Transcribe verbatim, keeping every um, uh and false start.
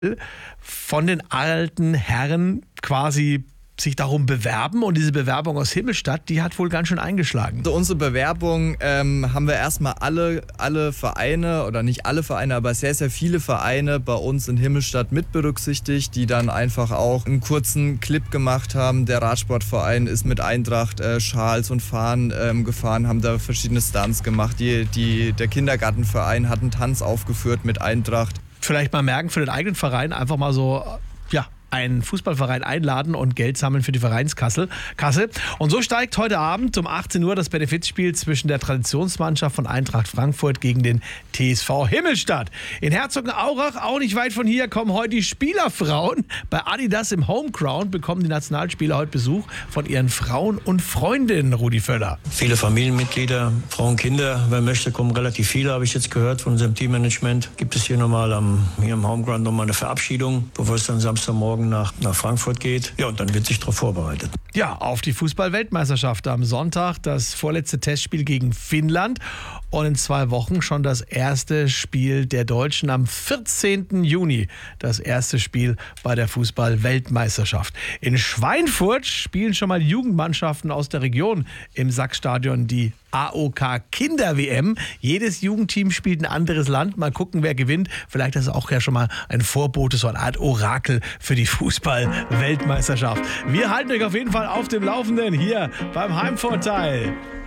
von den alten Herren quasi sich darum bewerben, und diese Bewerbung aus Himmelstadt, die hat wohl ganz schön eingeschlagen. Also unsere Bewerbung ähm, haben wir erstmal alle, alle Vereine, oder nicht alle Vereine, aber sehr, sehr viele Vereine bei uns in Himmelstadt mit berücksichtigt, die dann einfach auch einen kurzen Clip gemacht haben. Der Radsportverein ist mit Eintracht äh, Schals und Fahnen ähm, gefahren, haben da verschiedene Stunts gemacht. Die, die, der Kindergartenverein hat einen Tanz aufgeführt mit Eintracht. Vielleicht mal merken, für den eigenen Verein einfach mal so, ja, einen Fußballverein einladen und Geld sammeln für die Vereinskasse. Kasse. Und so steigt heute Abend um achtzehn Uhr das Benefizspiel zwischen der Traditionsmannschaft von Eintracht Frankfurt gegen den T S V Himmelstadt. In Herzogenaurach, auch nicht weit von hier, kommen heute die Spielerfrauen. Bei Adidas im Homeground bekommen die Nationalspieler heute Besuch von ihren Frauen und Freundinnen, Rudi Völler. Viele Familienmitglieder, Frauen, Kinder, wer möchte, kommen relativ viele, habe ich jetzt gehört von unserem Teammanagement. Gibt es hier nochmal am, hier im Homeground nochmal eine Verabschiedung, bevor es dann Samstagmorgen Nach, nach Frankfurt geht. Ja, und dann wird sich darauf vorbereitet. Ja, auf die Fußball-Weltmeisterschaft am Sonntag, das vorletzte Testspiel gegen Finnland und in zwei Wochen schon das erste Spiel der Deutschen am vierzehnten Juni. Das erste Spiel bei der Fußball-Weltmeisterschaft. In Schweinfurt spielen schon mal Jugendmannschaften aus der Region im Sackstadion die A O K Kinder-W M. Jedes Jugendteam spielt ein anderes Land. Mal gucken, wer gewinnt. Vielleicht ist es auch ja schon mal ein Vorbote, so eine Art Orakel für die Fußball-Weltmeisterschaft. Wir halten euch auf jeden Fall auf dem Laufenden hier beim Heimvorteil.